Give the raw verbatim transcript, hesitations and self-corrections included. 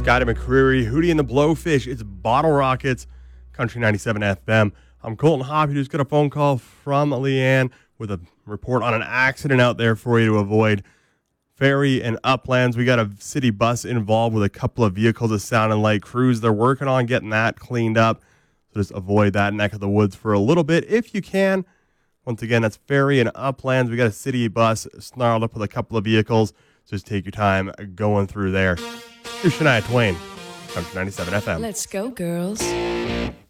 Scotty McCreery, Hootie and the Blowfish. It's Bottle Rockets, Country ninety-seven F M. I'm Colton Hoppy, who's got a phone call from Leanne with a report on an accident out there for you to avoid. Ferry and Uplands, we got a city bus involved with a couple of vehicles that sounded like crews. They're working on getting that cleaned up. So just avoid that neck of the woods for a little bit if you can. Once again, that's Ferry and Uplands. We got a city bus snarled up with a couple of vehicles. So just take your time going through there. Here's Shania Twain, Country ninety-seven F M. Let's go, girls.